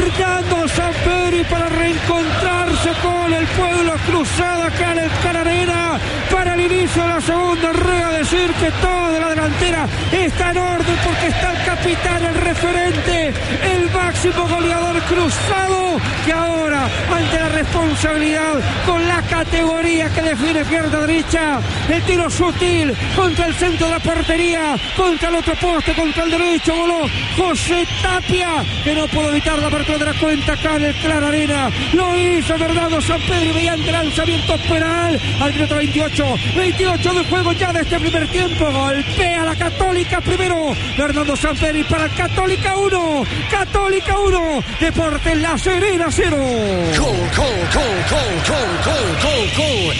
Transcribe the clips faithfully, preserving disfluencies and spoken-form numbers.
Fernando Sampedri para reencontrarse con el pueblo cruzado acá en el Canarena para el inicio de la segunda rueda. Decir que toda la delantera está en orden porque está el capitán, el referente, el máximo goleador cruzado, que ahora ante la responsabilidad con la categoría que define pierna derecha, el tiro sutil contra el centro de la portería, contra el otro poste, contra el derecho, voló José Tapia, que no pudo evitar la apertura de la cuenta acá en el Canarena. Lo hizo Fernando Sampedri mediante lanzamiento penal al minuto veintiocho, veintiocho de juego ya de este primer tiempo. Golpea la Católica primero, Fernando Sampedri para Católica uno, Católica uno, Deportes La Serena cero. Gol, gol, gol, gol, gol, gol, gol, gol,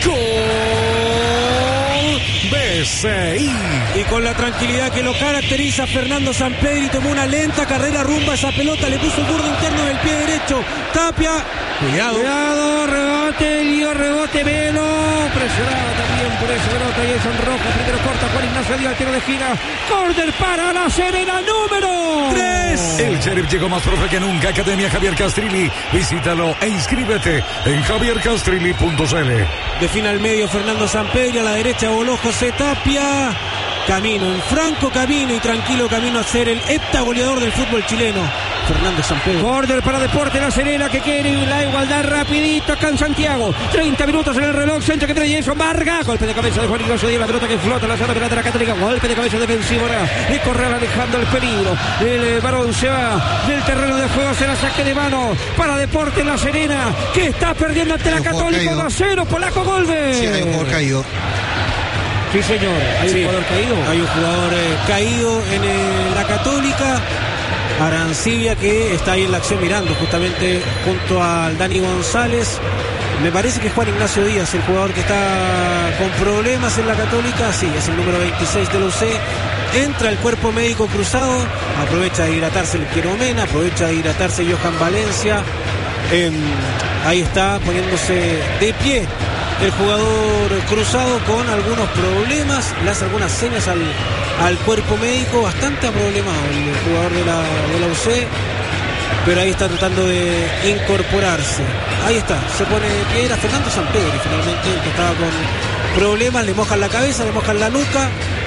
gol, B C I. Y con la tranquilidad que lo caracteriza, Fernando Sampedri tomó una lenta carrera rumbo a esa pelota, le puso el borde interno del pie derecho. Tapia, cuidado, cuidado, rebote, lío, rebote, Velo, presionado también por esa pelota, Jason Rojas, primero corta, Juan Ignacio Díaz, tiro de gira, córner para La Serena, número tres. El Sheriff llegó más profe que nunca, Academia Javier Castrilli, visítalo e inscríbete en javier castrilli punto c l. Define al medio Fernando Sampedri, a la derecha voló José Tapia, camino, en franco camino y tranquilo camino a ser el heptagoleador del fútbol chileno, Fernando Sampedri. Córner para Deportes La Serena, que quiere la igualdad rapidito acá en Santiago. treinta minutos en el reloj, centro que tiene Jason Vargas, golpe de cabeza de Juan Ignacio Díaz, la pelota que flota en la zona penal de la Católica, golpe de cabeza defensivo ahora de Correa, alejando el peligro. El varón se va del terreno de juego, será saque de mano para Deportes La Serena, que está perdiendo ante la Católica uno a cero. Polaco Golbe. Sí, hay un jugador caído. Sí, señor, hay sí, un jugador caído. Hay un jugador eh, caído en eh, la Católica, Arancibia, que está ahí en la acción mirando justamente junto al Dani González. Me parece que es Juan Ignacio Díaz el jugador que está con problemas en la Católica. Sí, es el número veintiséis de la U C. Entra el cuerpo médico cruzado, aprovecha de hidratarse el Quiromena, aprovecha de hidratarse Johan Valencia. Eh, ahí está poniéndose de pie el jugador cruzado con algunos problemas, le hace algunas señas al, al cuerpo médico, bastante problemado el jugador de la, de la U C, pero ahí está tratando de incorporarse. Ahí está, se pone de pie, era Fernando Sampedri finalmente, el que estaba con problemas, le mojan la cabeza, le mojan la nuca,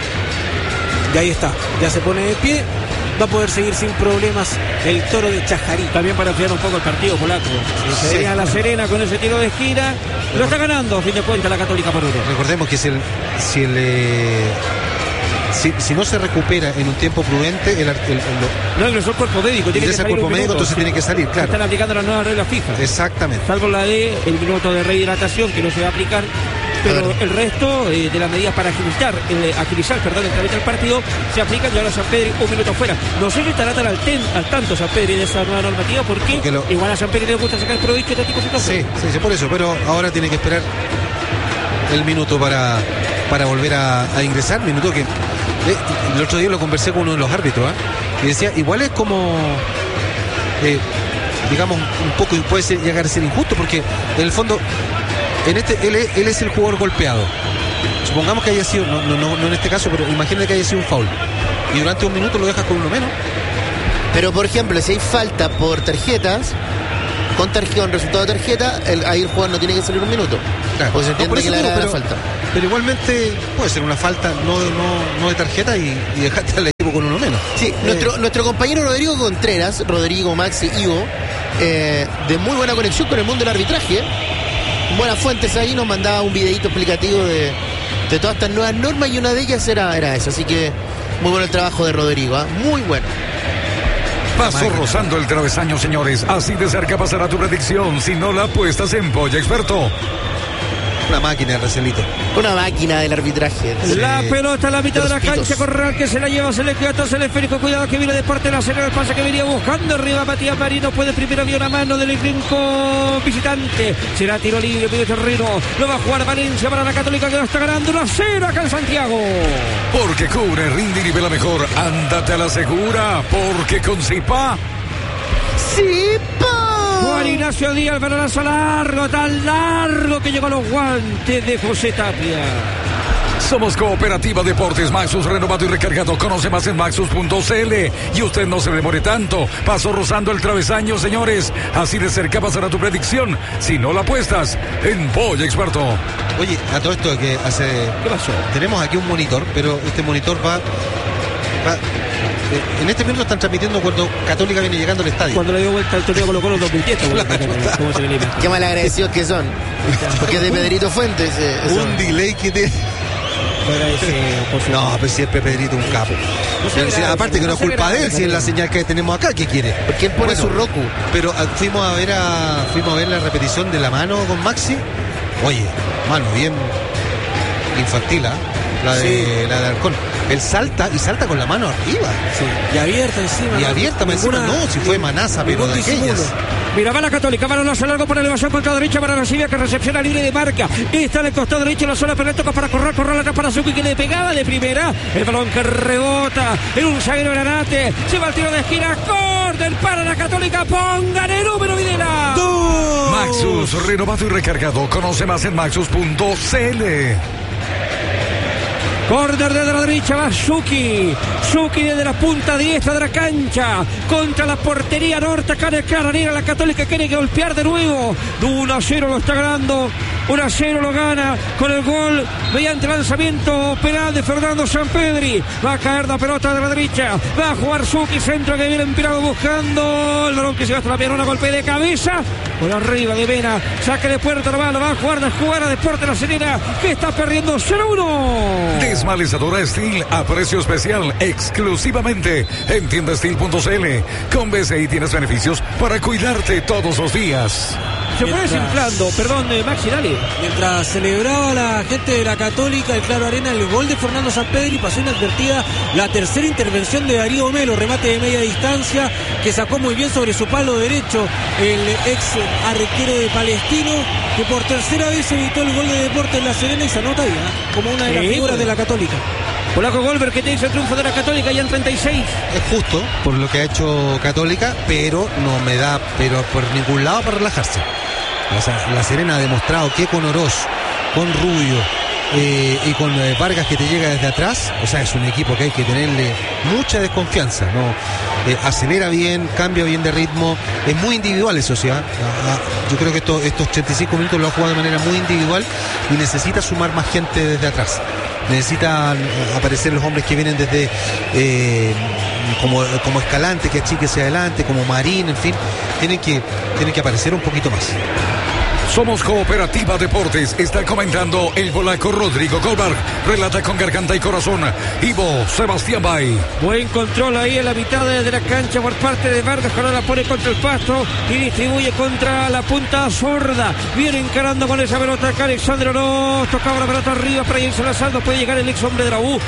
y ahí está, ya se pone de pie. Va a poder seguir sin problemas el Toro de Chajarí. También para enfriar un poco el partido polaco. Se sí. a La Serena con ese tiro de gira. Lo está ganando, a fin de cuentas, la Católica por uno. Recordemos que si el, si, el, eh, si, si no se recupera en un tiempo prudente, el, el, el, no ingresó el cuerpo médico. Tiene que salir cuerpo médico, entonces tiene que salir, claro. Están aplicando las nuevas reglas fijas. Exactamente. Salvo la de el minuto de rehidratación, que no se va a aplicar. Pero el resto eh, de las medidas para agilizar, eh, agilizar perdón, el trámite del partido se aplican y ahora Sampedri un minuto fuera. No sé si estará tan al, ten, al tanto Sampedri de esa nueva normativa, porque, porque lo... igual a Sampedri le gusta sacar provecho de este tipo de situaciones. Sí, sí, sí, por eso, pero ahora tiene que esperar el minuto para, para volver a, a ingresar. Minuto que eh, el otro día lo conversé con uno de los árbitros, ¿eh? Y decía, igual es como eh, digamos, un poco puede ser, llegar a ser injusto, porque en el fondo En este, él, él es el jugador golpeado. Supongamos que haya sido, no, no, no en este caso, pero imagínate que haya sido un foul. Y durante un minuto lo dejas con uno menos. Pero por ejemplo, si hay falta por tarjetas, con, tarjeta, con resultado de tarjeta, el, ahí el jugador no tiene que salir un minuto. Claro. Pues se entiende no, que le hará la falta. Pero igualmente puede ser una falta no, no, no de tarjeta y, y dejaste al equipo con uno menos. Sí, eh. nuestro, nuestro compañero Rodrigo Contreras, Rodrigo, Maxi, Ivo, eh, de muy buena conexión con el mundo del arbitraje, buenas fuentes ahí, nos mandaba un videito explicativo de, de todas estas nuevas normas y una de ellas era, era esa. Así que muy bueno el trabajo de Rodrigo, ¿eh? Muy bueno. Paso rozando el travesaño, señores. Así de cerca pasará tu predicción. Si no la apuestas en Polla Experto. Una máquina, Recelito. Una máquina del arbitraje. Sí. La pelota a la mitad de, de la cancha, Corral que se la lleva, se le queda atrás el esférico. Cuidado que viene de parte de la Serena, el pase que venía buscando arriba Matías Marino. Puede primero, había una mano del elenco visitante. Será tiro libre, pide terreno. Lo va a jugar Valencia para la Católica, que lo está ganando uno a cero acá en Santiago. Porque cubre, rinde y nivela mejor. Ándate a la segura. Porque con Zipa. ¡Zipa! Juan Ignacio Díaz, balonazo largo, tan largo que llegó a los guantes de José Tapia. Somos Cooperativa Deportes Maxus, renovado y recargado. Conoce más en maxus punto c l. Y usted no se demore tanto. Pasó rozando el travesaño, señores. Así de cerca pasará tu predicción. Si no la apuestas en Polla Experto. Oye, a todo esto que hace... ¿Qué pasó? Tenemos aquí un monitor, pero este monitor va... va eh, en este minuto están transmitiendo cuando Católica viene llegando al estadio. Cuando le dio vuelta al torneo Colo Colo dos mil diez. ¿Cómo se le llama? Qué malagradecidos que son. Porque es de Pedrito Fuentes. Eh, eso. Un delay que te... No, pero si es Pedrito un capo. No sé, si, aparte que no es culpa de él, si es la señal que tenemos acá, ¿qué quiere? Porque él pone Bueno, su Roku. Pero ah, fuimos a ver a fuimos a ver la repetición de la mano con Maxi. Oye, mano bien infantil, ¿ah? La de Sí. la de Arcón. Él salta y salta con la mano arriba. Sí. Y abierta encima. Y abierta, me encima, no, si fue Manaza, pero de aquellas. Mira, va la Católica, balonazo largo por elevación contra derecha para la Sibia, que recepciona libre de marca. Está en el costado derecho, la zona pero toca para correr, correr atrás para Zuki, que le pegaba de primera. El balón que rebota en un zaguero Granate. Se va el tiro de esquina, córner para la Católica. Pongan el número, Videla. Maxus, renovado y recargado. Conoce más en maxus punto c l. Corner desde la derecha va Zuki. Zuki desde la punta diestra de la cancha. Contra la portería norte. Acá en el Claranera. La Católica quiere golpear de nuevo. uno a cero lo está ganando. uno a cero lo gana con el gol mediante lanzamiento penal de Fernando Sampedri. Va a caer la pelota de la derecha. Va a jugar Zuki. Centro que viene empirado buscando el balón que se va hasta la pierna. Golpe de cabeza. Por arriba de Vena. Saque de puerta. Lo va, lo va a jugar de jugar a Deportes La Serena, que está perdiendo cero uno. Desmalizadora Steel a precio especial exclusivamente en tienda steel punto c l. Con B C I tienes beneficios para cuidarte todos los días. Se fue Mientras- desinflando. Perdón, eh, Maxi, dale. Mientras celebraba la gente de la Católica, el Claro Arena, el gol de Fernando Sampedri, pasó inadvertida la tercera intervención de Darío Melo, remate de media distancia, que sacó muy bien sobre su palo derecho el ex arquero de Palestino, que por tercera vez evitó el gol de Deportes La Serena y se anota ya como una de las Sí, figuras bueno. de la Católica. Polaco Golver, que te hizo el triunfo de la Católica ya en treinta y seis. Es justo por lo que ha hecho Católica, pero no me da pero por ningún lado para relajarse. O sea, La Serena ha demostrado que con Oroz, con Rubio eh, y con eh, Vargas, que te llega desde atrás, o sea, es un equipo que hay que tenerle mucha desconfianza, ¿no? Eh, acelera bien, cambia bien de ritmo, es muy individual eso, sí, ¿ah? Ah, yo creo que esto, estos ochenta y cinco minutos lo ha jugado de manera muy individual y necesita sumar más gente desde atrás. Necesitan aparecer los hombres que vienen desde eh, como, como Escalante, que achique hacia adelante, como Marín, en fin, tienen que, tienen que aparecer un poquito más. Somos Cooperativa Deportes. Está comentando el polaco Rodrigo Goldberg. Relata con garganta y corazón Ivo Sebastián Bay. Buen control ahí en la mitad de la cancha por parte de Vargas, que ahora la pone contra el pasto y distribuye contra la punta sorda. Viene encarando con esa pelota acá Alexandre Oroz. Tocaba la pelota arriba para irse lanzando. Puede llegar el ex hombre de la U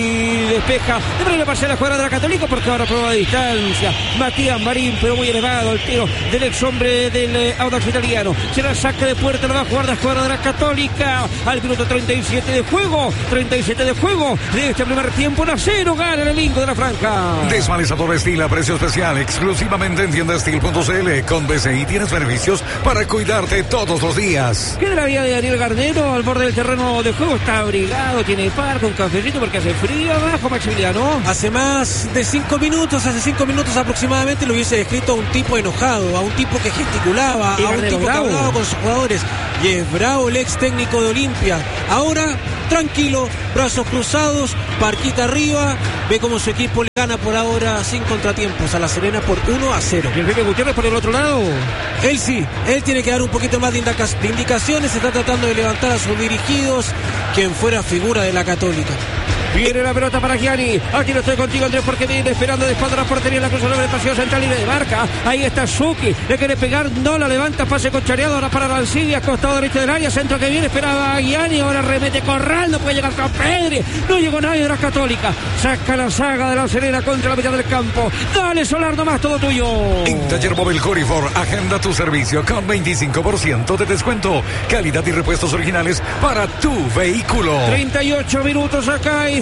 y despeja. Debería pasar la jugada de la Católica porque ahora prueba de distancia. Matías Marín, pero muy elevado el tiro del ex hombre del eh, Audax italiano. Será saque de puerta, lo va a jugar la jugada de la Católica al minuto treinta y siete de juego. treinta y siete de juego de este primer tiempo. uno a cero gana el elenco de la franja. Desmalizador Steel a precio especial exclusivamente en tienda steel punto c l. Con B C I tienes beneficios para cuidarte todos los días. ¿Qué de la vida de Daniel Garnero al borde del terreno de juego? Está abrigado, tiene par con cafecito porque hace frío abajo, Maximiliano. Hace más de cinco minutos, hace cinco minutos aproximadamente, lo hubiese descrito a un tipo enojado, a un tipo que gesticulaba, Y a un Garnero tipo bravo. que hablaba con sus jugadores. Y es bravo el ex técnico de Olimpia. Ahora, tranquilo, brazos cruzados, parquita arriba, ve como su equipo le gana por ahora sin contratiempos a La Serena por uno a cero. Y el Pepe Gutiérrez por el otro lado. Él sí, él tiene que dar un poquito más de, indica- de indicaciones, está tratando de levantar a sus dirigidos, quien fuera figura de la Católica. Viene la pelota para Gianni. Aquí no estoy contigo, Andrés, porque viene esperando de espalda la portería en la cruz de espacio central y de marca. Ahí está Zuki. Le quiere pegar, no la levanta. Pase con Chareado. Ahora para Arancibia, costado derecho del área. Centro que viene, esperaba a Gianni. Ahora remete Corral. No puede llegar con Pedri. No llegó nadie de la Católica. Saca la saga de La Serena contra la mitad del campo. Dale, Solar, nomás todo tuyo. En Taller Móvil Corifor, agenda tu servicio con veinticinco por ciento de descuento. Calidad y repuestos originales para tu vehículo. treinta y ocho minutos acá.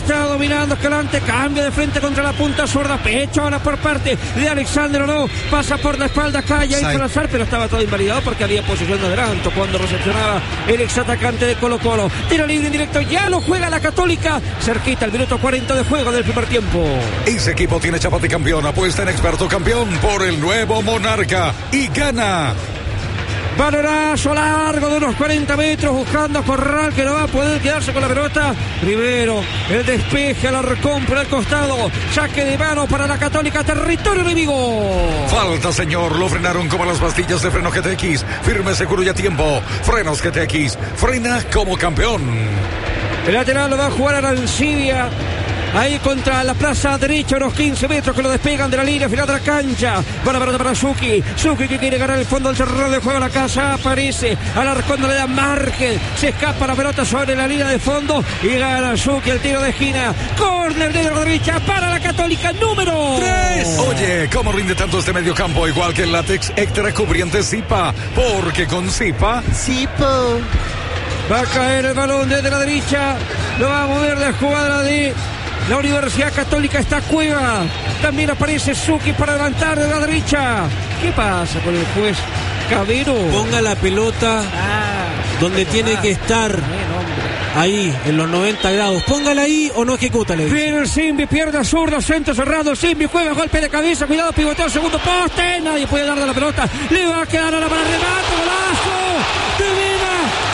está dominando Escalante, cambia de frente contra la punta zurda, pecho ahora por parte de Alexander Oro, pasa por la espalda Calla y Salazar, pero estaba todo invalidado porque había posición de adelanto cuando recepcionaba el exatacante de Colo Colo. Tiro libre en directo, ya lo juega la Católica, cerquita el minuto cuarenta de juego del primer tiempo. Ese equipo tiene chapa de campeón, apuesta en experto campeón por el nuevo Monarca y gana. Balonazo largo de unos cuarenta metros buscando a Corral, que no va a poder quedarse con la pelota. Primero el despeje al arcón por el costado, saque de mano para la Católica, territorio enemigo. Falta, señor, lo frenaron como las pastillas de freno G T X, firme, seguro y a tiempo. Frenos G T X, frena como campeón. El lateral lo va a jugar Arancibia. Ahí contra la plaza derecha, unos quince metros que lo despegan de la línea final de la cancha. Va la pelota para Suki. Suki que quiere ganar el fondo del cerrado de juego. La casa aparece. Alarcón no le da margen. Se escapa la pelota sobre la línea de fondo. Y gana Suki el tiro de esquina. Córner de la derecha para la Católica, número tres. Oye, ¿cómo rinde tanto este mediocampo? Igual que el látex extra cubriente Zipa. Porque con Zipa... Zipo. Va a caer el balón desde la derecha. Lo va a mover la jugada de la Universidad Católica. Está Cueva. También aparece Suki para adelantar de la derecha. ¿Qué pasa con el juez Cabero? Ponga la pelota ah, donde tiene que estar. Bien, ahí, en los noventa grados. Póngala ahí o no ejecútale. Viene el Simbi, pierna zurda, centro cerrado. Simbi juega, golpe de cabeza. Cuidado, pivoteo, segundo poste. Nadie puede darle la pelota. Le va a quedar ahora para el remate. Golazo. Divina.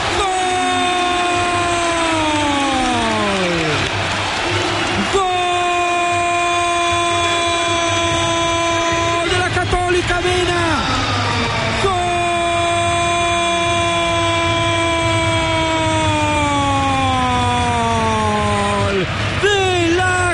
Camina, gol de la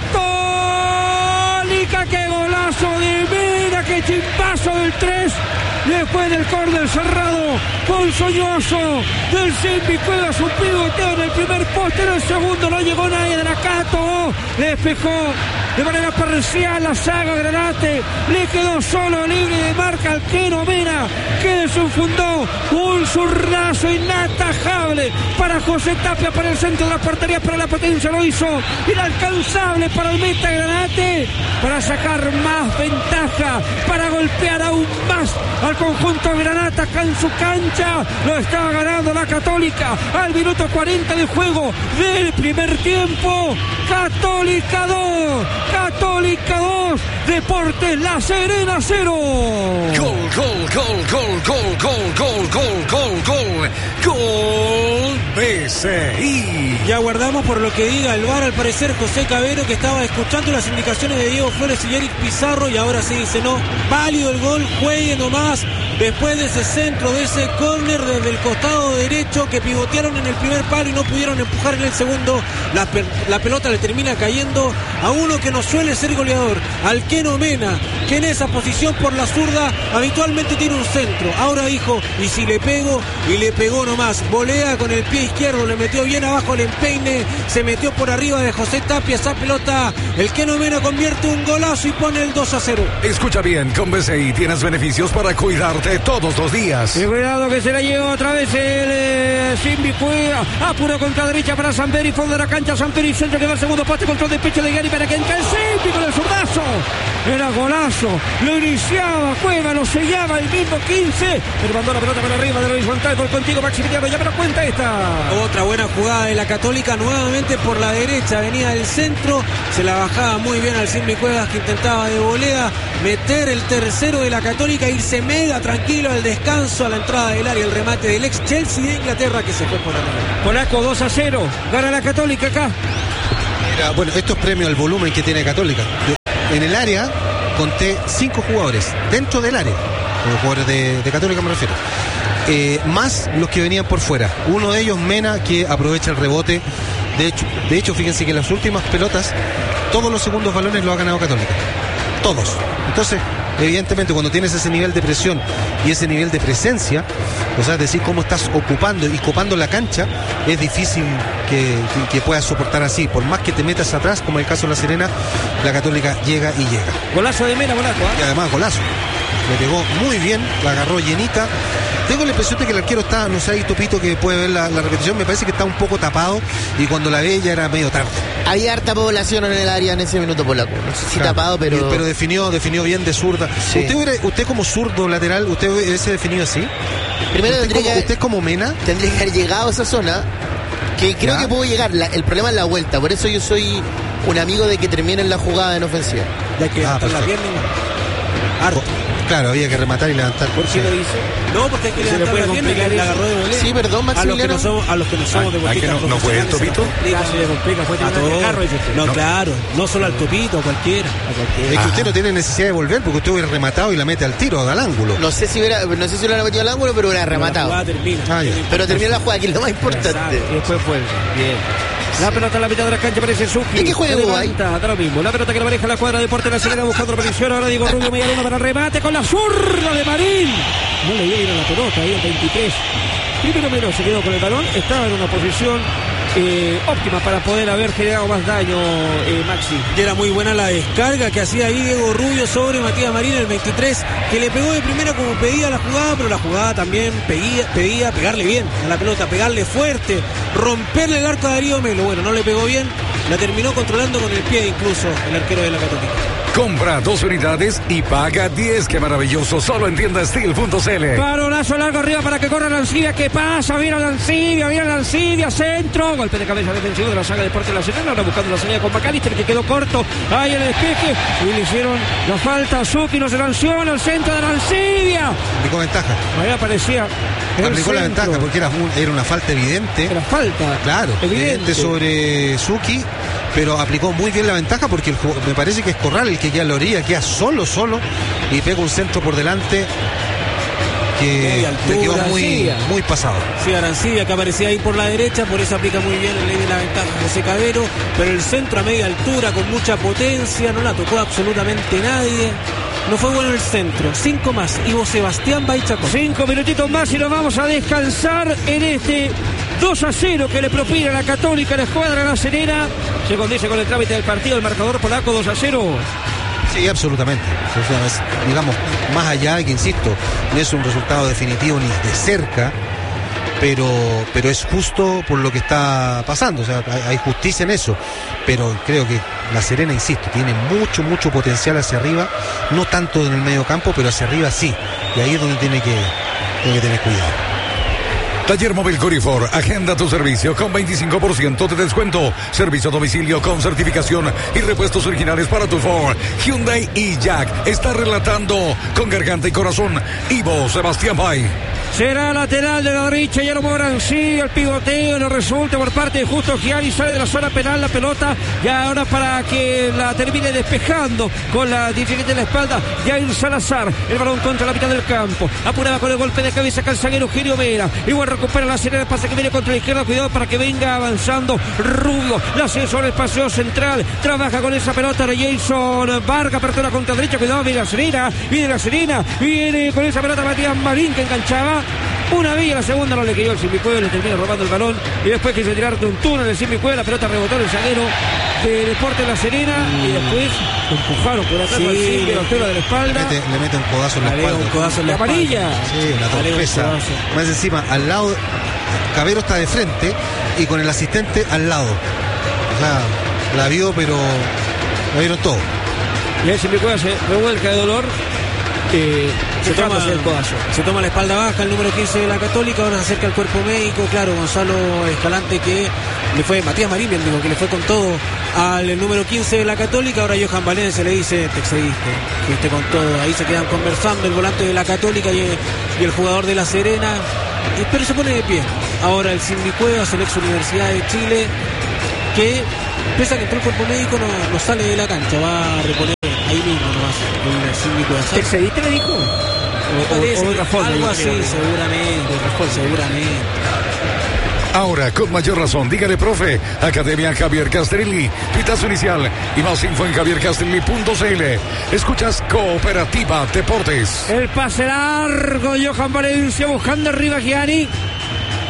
Católica, qué golazo de Mena, qué chimpazo del tres, después del córner cerrado, ponzoñoso del Simbi Cueva, su pivoteo en el primer poste, en el segundo no llegó nadie de la Cato, le despejó de manera parcial la saga Granate, le quedó solo libre de marca al Keno Mena, que desenfundó un zurdazo inatajable para José Tapia, para el centro de la portería, pero la potencia lo hizo inalcanzable para el meta Granate, para sacar más ventaja, para golpear aún más al conjunto Granata acá en su cancha. Lo estaba ganando la Católica al minuto cuarenta de juego del primer tiempo. Católica dos, Católica dos, Deportes La Serena cero. Gol, gol, gol, gol, gol, gol, gol, gol, gol, gol, gol, B C I. Ya guardamos por lo que diga el V A R, al parecer José Cabero, que estaba escuchando las indicaciones de Diego Flores y Eric Pizarro, y ahora sí dice no, válido el gol, juegue nomás. Después de ese centro, de ese córner desde el costado derecho que pivotearon en el primer palo y no pudieron empujar en el segundo, la, la pelota le termina cayendo a uno que no suele ser goleador, al Keno Mena, que en esa posición por la zurda habitualmente tiene un centro. Ahora dijo, y si le pego, y le pegó nomás, volea con el pie izquierdo, le metió bien abajo el empeine, se metió por arriba de José Tapia, esa pelota, el Keno Mena convierte un golazo y pone el dos a cero. Escucha bien, con B C I tienes beneficios para cuidarte todos los días. Y cuidado que se la lleva otra vez el eh, Simbi Cueva, apuro contra derecha para Samperi, fondo de la cancha, Samperi, centro que va al segundo poste, control de pecho de Gary para que entre el Simbi con el zurdazo. Era golazo, lo iniciaba Cueva, lo sellaba el mismo quince, pero mandó la pelota para arriba de la horizontal. Por contigo Maximiliano, ya me lo cuenta esta. Otra buena jugada de la Católica, nuevamente por la derecha, venía del centro, se la bajaba muy bien al Simbi Cuevas, que intentaba de volea meter el tercero de la Católica, irse mega tranquilo al descanso, a la entrada del área, el remate del ex Chelsea de Inglaterra que se fue por arriba. Polaco dos a cero, gana la Católica acá. Mira, bueno, esto es premio al volumen que tiene Católica. Yo, en el área conté cinco jugadores, dentro del área, los jugadores de, de Católica me refiero, eh, más los que venían por fuera. Uno de ellos, Mena, que aprovecha el rebote. De hecho, de hecho, fíjense que las últimas pelotas, todos los segundos balones lo ha ganado Católica. Todos. Entonces, evidentemente, cuando tienes ese nivel de presión y ese nivel de presencia, o sea, es decir, cómo estás ocupando y copando la cancha, es difícil que, que, que puedas soportar así. Por más que te metas atrás, como el caso de La Serena, la Católica llega y llega. Golazo de Mena, golazo, ¿eh? Y además, golazo. le pegó muy bien, la agarró llenita. Tengo la impresión de que el arquero está, no sé, ahí Topito que puede ver la, la repetición, me parece que está un poco tapado y cuando la ve ya era medio tarde. Había harta población en el área en ese minuto polaco. No sé si claro, tapado, pero. Y, pero definió, definió bien de zurda. Sí. Usted hubiera, usted como zurdo lateral, ¿usted hubiese definido así? Primero ¿Usted, tendría como, que, ¿Usted como Mena? Tendría que haber llegado a esa zona. Que creo ¿Ya? que puedo llegar. La, el problema es la vuelta. Por eso yo soy un amigo de que terminen la jugada en ofensiva. Ya que ah, la pierna. Harto. Claro, había que rematar y levantar. ¿Por qué lo hizo? No, porque hay que levantar la pierna y la agarró de volea. Sí, perdón, Maximiliano. A los que no somos, a los que no somos deportistas no, ¿No fue el Topito? Se le complica, fue un carro. No, no, claro, no solo al Topito, a cualquiera. A cualquiera. Es que usted no tiene necesidad de volver porque usted hubiera rematado y la mete al tiro, al ángulo. No sé si hubiera, no sé si hubiera metido al ángulo, pero hubiera rematado. La termina. Ah, pero termina la jugada, que es lo más importante. Y después vuelve. Bien. La pelota en la mitad de la cancha parece Suki. ¿De qué juego hay? Da lo mismo. La pelota que la maneja la cuadra de Deportes Nacional buscando posición. Ahora Diego Rubio, media luna para el remate con la zurda de Marín. No le dio bien a la pelota ahí el veintitrés. Primero menos se quedó con el balón. Estaba en una posición eh, óptima para poder haber generado más daño, eh, Maxi. Y era muy buena la descarga que hacía ahí Diego Rubio sobre Matías Marín, el veintitrés, que le pegó de primera como pedía la jugada, pero la jugada también pedía, pedía pegarle bien a la pelota, pegarle fuerte, romperle el arco a Darío Melo. Bueno, no le pegó bien, la terminó controlando con el pie incluso el arquero de la Católica. Compra dos unidades y paga diez. ¡Qué maravilloso! Solo en tienda steel punto c l. Paronazo largo arriba para que corra Lancibia. ¿Qué pasa? Viene Lancibia, viene Lancibia, centro. Golpe de cabeza defensivo de la saga de Deportes Nacional. Ahora buscando la salida con McAllister, que quedó corto. Ahí en el despeje. Y le hicieron la falta. Suki no se lanzó en el centro de Lancibia. Aplicó ventaja. Ahí aparecía. Aplicó centro. la ventaja porque era, un, era una falta evidente. Era falta. Claro, evidente, evidente sobre Suki. Pero aplicó muy bien la ventaja porque el, me parece que es Corral el que queda a la orilla, queda solo, solo y pega un centro por delante que le quedó muy, muy pasado. Sí, Arancibia que aparecía ahí por la derecha, por eso aplica muy bien, le dio la ventaja a José Cabero, pero el centro a media altura con mucha potencia, no la tocó absolutamente nadie. No fue bueno el centro. Cinco más. Ivo Sebastián Baichacón. Cinco minutitos más y nos vamos a descansar en este dos a cero que le propina la Católica, la escuadra La Serena. Se condice con el trámite del partido, el marcador polaco dos a cero. Sí, absolutamente. Digamos, más allá de que, insisto, no es un resultado definitivo ni de cerca, pero, pero es justo por lo que está pasando. O sea, hay, hay justicia en eso. Pero creo que La Serena, insisto, tiene mucho, mucho potencial hacia arriba. No tanto en el medio campo, pero hacia arriba sí. Y ahí es donde tiene que, tiene que tener cuidado. Taller Móvil Corifor, agenda tu servicio con veinticinco por ciento de descuento, servicio a domicilio con certificación y repuestos originales para tu Ford, Hyundai y Jack. Está relatando con garganta y corazón Ivo Sebastián Bay. Será lateral de la derecha, ya lo muevan, sí, el pivoteo no resulta por parte de Justo Gianni, sale de la zona penal la pelota, ya ahora para que la termine despejando con la dirigente de la espalda, Jair Salazar, el balón contra la mitad del campo, apuraba con el golpe de cabeza acá el zaguero Eugenio Vera, igual recupera la Serena, pasa que viene contra la izquierda, cuidado para que venga avanzando Rubio, la hace sobre el paseo central, trabaja con esa pelota de Jason Vargas, apertura contra derecha, cuidado, viene la Serena, viene la Serena, viene con esa pelota Matías Marín que enganchaba. Una vez y la segunda no le quedó el Simbicueve, le termina robando el balón y después quiso tirar de un túnel el Simbicueve, la pelota rebotó en el zaguero de Deportes La Serena y después lo empujaron por atrás sí, al Simbi, la altura de la espalda. Le mete, le mete un codazo en la espalda. Un codazo en la, la amarilla. Sí, una torpeza. Más encima, al lado, Cabero está de frente y con el asistente al lado. O sea, la vio, pero la vieron todo. Y el Simbicueve se revuelca de dolor. Eh, se, toma, el codazo. se toma la espalda baja el número quince de la Católica, ahora se acerca al cuerpo médico, claro, Gonzalo Escalante que le fue, Matías Marín, bien digo, que le fue con todo al número quince de la Católica, ahora Johan Valencia le dice, te excediste, fuiste con todo, ahí se quedan conversando el volante de la Católica y, y el jugador de La Serena, pero se pone de pie, ahora el Cindy Cuevas, el ex Universidad de Chile, que pese a que entró el cuerpo médico no, no sale de la cancha, va a reponer ahí mismo nomás el síndico de ¿Te excediste, me dijo? O, o, o otra forma, algo así, creo. seguramente, otra forma, seguramente. Ahora, con mayor razón, dígale, profe, Academia Javier Castelli, pitazo inicial y más info en javier castelli punto c l. Escuchas Cooperativa Deportes. El pase largo, Johan Valencia buscando arriba a Gianni.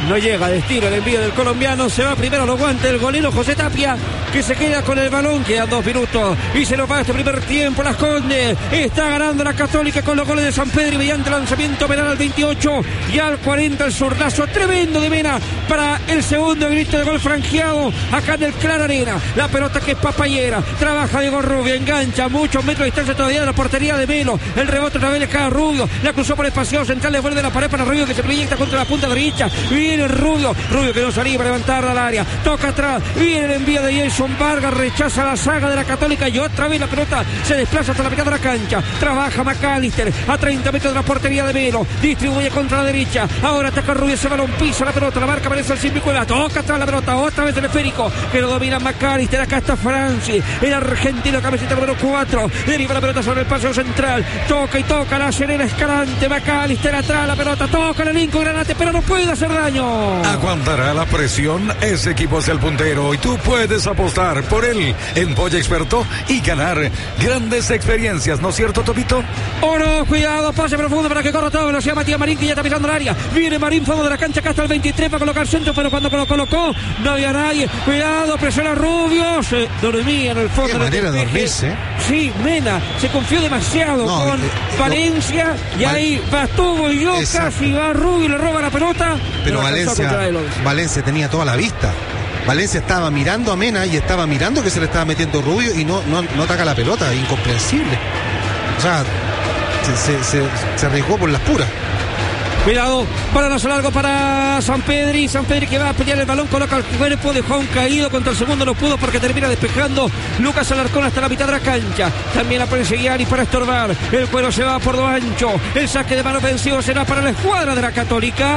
No llega de estilo el envío del colombiano. Se va primero, lo aguanta el golero José Tapia, que se queda con el balón. Quedan dos minutos y se nos va este primer tiempo. Las Condes está ganando la Católica con los goles de San Pedro y mediante lanzamiento penal al veintiocho y al cuarenta el zurdazo tremendo de Mena para el segundo grito de gol franqueado acá en el Clara Arena. La pelota que es papayera, trabaja Diego Rubio, engancha muchos metros de distancia todavía de la portería de Melo. El rebote otra vez le cae a Rubio, la cruzó por el paseo central, le vuelve la pared para Rubio, que se proyecta contra la punta derecha. Viene Rubio, Rubio que no salía para levantarla al área, toca atrás, viene el envío de Jason Vargas, rechaza la saga de la Católica y otra vez la pelota se desplaza hasta la mitad de la cancha. Trabaja McAllister a treinta metros de la portería de Melo, distribuye contra la derecha, ahora ataca Rubio, ese balón pisa la pelota, la marca aparece al Simbicuela, toca atrás la pelota, otra vez el esférico que lo domina McAllister. Acá está Franci, el argentino, camiseta número cuatro, deriva la pelota sobre el paseo central, toca y toca la Serena Escalante, McAllister atrás la pelota, toca el elenco Granate, pero no puede hacer daño. Aguantará la presión, ese equipo es el puntero y tú puedes apostar por él en Polla Experto y ganar grandes experiencias, ¿no es cierto, Topito? Oro, cuidado, pase profundo para que corra todo velocidad Matías Marín, que ya está pisando el área. Viene Marín, fondo de la cancha, acá hasta el veintitrés para colocar centro, pero cuando lo colocó no había nadie. Cuidado, presiona Rubio, se dormía en el fondo. Qué manera de dormirse. Sí, Mena se confió demasiado no, con eh, Valencia no, y ahí va Tubo y Yocas y va Rubio y le roba la pelota. Pero Valencia, Valencia tenía toda la vista. Valencia estaba mirando a Mena y estaba mirando que se le estaba metiendo Rubio y no, no, no ataca la pelota, incomprensible. O sea, se, se, se, se arriesgó por las puras. Cuidado, balonazo largo para San Pedri. San Pedri que va a pelear el balón, coloca el cuerpo, dejó un caído, contra el segundo no pudo porque termina despejando Lucas Alarcón hasta la mitad de la cancha. También aparece Gianni para estorbar. El cuero se va por lo ancho. El saque de mano ofensivo será para la escuadra de la Católica.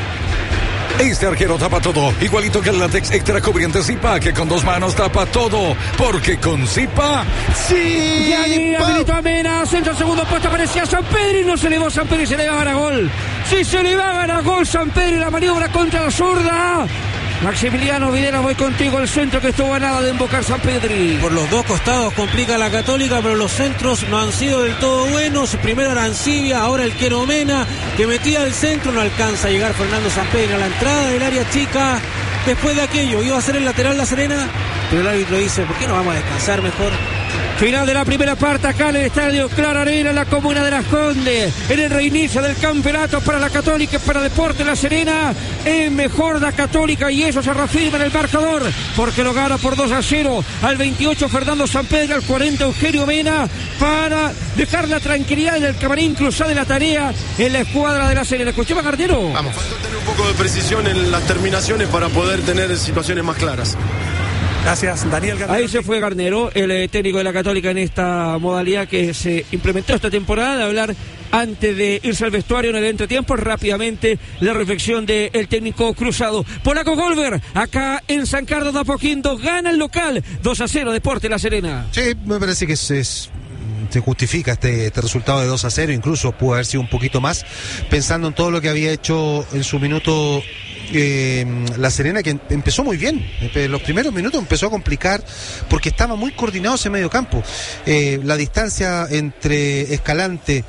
Este arquero tapa todo, igualito que el látex extra cubriente Zipa, que con dos manos tapa todo, porque con Zipa, sí. Gianni habilitó a Mena, centro segundo puesto, aparecía San Pedro y no se elevó San Pedro y se le va a ganar gol. Sí, se le va a ganar gol San Pedro y la maniobra contra la zurda. Maximiliano Videla, voy contigo, el centro que estuvo a nada de invocar San Pedri. Por los dos costados complica la Católica, pero los centros no han sido del todo buenos. Primero Arancibia, ahora el Quero Mena, que metía al centro, no alcanza a llegar Fernando San Pedri a la entrada del área chica. Después de aquello, iba a ser el lateral La Serena, pero el árbitro dice, ¿por qué no vamos a descansar mejor? Final de la primera parte acá en el estadio Clara Arena, en la comuna de Las Condes, en el reinicio del campeonato para la Católica y para Deportes La Serena. Es mejor la Católica y eso se reafirma en el marcador porque lo gana por dos a cero al veintiocho Fernando San Pedro, al cuarenta Eugenio Mena, para dejar la tranquilidad en el camarín, cruzar de la tarea en la escuadra de La Serena. ¿Escuchaba, Garnero? Vamos, falta tener un poco de precisión en las terminaciones para poder tener situaciones más claras. Gracias, Daniel Garnero. Ahí se fue Garnero, el eh, técnico de la Católica en esta modalidad que se implementó esta temporada, de hablar antes de irse al vestuario en el entretiempo. Rápidamente la reflexión del técnico cruzado. Polaco Golver, acá en San Carlos de Apoquindo, gana el local, dos a cero Deportes La Serena. Sí, me parece que es... es... se justifica este, este resultado de dos a cero, incluso pudo haber sido un poquito más, pensando en todo lo que había hecho en su minuto eh, La Serena, que empezó muy bien. En los primeros minutos empezó a complicar porque estaba muy coordinado ese medio campo. Eh, la distancia entre Escalante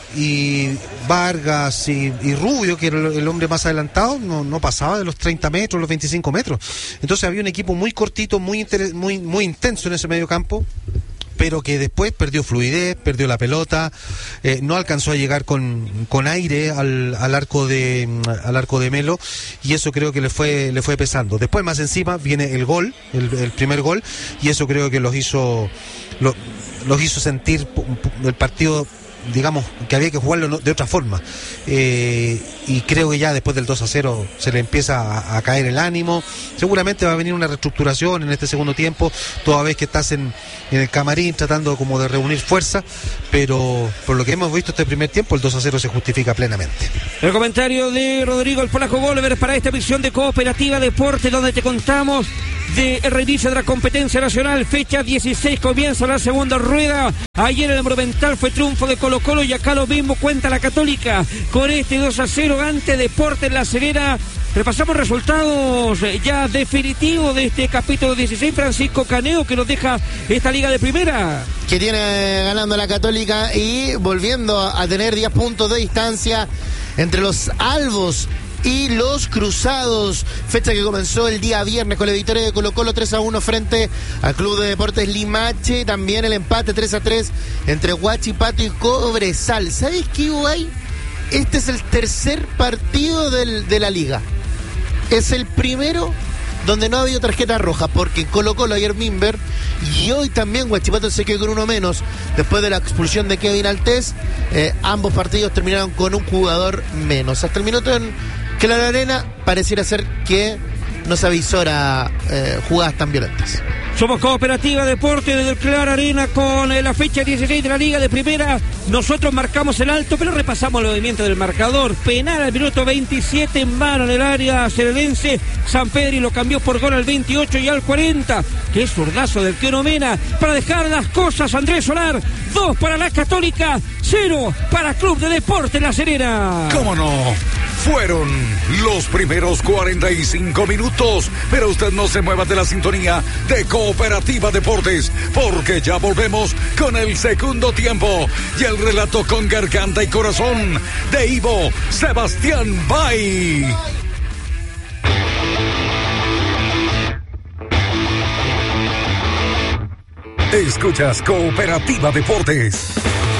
y Vargas y, y Rubio, que era el hombre más adelantado, no, no pasaba de los treinta metros, los veinticinco metros. Entonces había un equipo muy cortito, muy, inter, muy, muy intenso en ese medio campo, pero que después perdió fluidez, perdió la pelota, eh, no alcanzó a llegar con, con aire al, al arco de al arco de Melo, y eso creo que le fue le fue pesando. Después más encima viene el gol, el, el primer gol, y eso creo que los hizo lo, los hizo sentir el partido, digamos, que había que jugarlo de otra forma, eh, y creo que ya después del dos a cero se le empieza a, a caer el ánimo. Seguramente va a venir una reestructuración en este segundo tiempo, toda vez que estás en, en el camarín tratando como de reunir fuerza, pero por lo que hemos visto este primer tiempo, el dos a cero se justifica plenamente. El comentario de Rodrigo el Polaco Golver para esta emisión de Cooperativa Deporte, donde te contamos de el reinicio de la competencia nacional. Fecha dieciséis, comienza la segunda rueda. Ayer en el Monumental fue triunfo de Colo Colo y acá lo mismo cuenta la Católica con este dos a cero ante Deportes La Serena. Repasamos resultados ya definitivos de este capítulo dieciséis. Francisco Caneo, que nos deja esta liga de primera, que tiene ganando la Católica y volviendo a tener diez puntos de distancia entre los albos y los Cruzados. Fecha que comenzó el día viernes con la victoria de Colo Colo tres a uno frente al Club de Deportes Limache. También el empate tres a tres entre Huachipato y Cobresal. ¿Sabes qué hubo ahí? Este es el tercer partido del, de la liga. Es el primero donde no ha habido tarjeta roja, porque Colo Colo ayer Minber y hoy también Huachipato se quedó con uno menos después de la expulsión de Kevin Altés. Eh, ambos partidos terminaron con un jugador menos. Hasta el minuto en que la arena pareciera ser que no se avisora eh, jugadas tan violentas. Somos Cooperativa Deporte desde el Clara Arena con eh, la fecha dieciséis de la Liga de Primera. Nosotros marcamos el alto, pero repasamos el movimiento del marcador. Penal al minuto veintisiete en mano en el área serenense. San Pedri lo cambió por gol al veintiocho y al cuarenta. Que es zurdazo del Keno Mena para dejar las cosas. Andrés Solar, dos para la Católica, cero para Club de Deporte La Serena. ¿Cómo no? Fueron los primeros cuarenta y cinco minutos, pero usted no se mueva de la sintonía de Cooperativa Deportes, porque ya volvemos con el segundo tiempo y el relato con garganta y corazón de Ivo Sebastián Bay. Escuchas Cooperativa Deportes.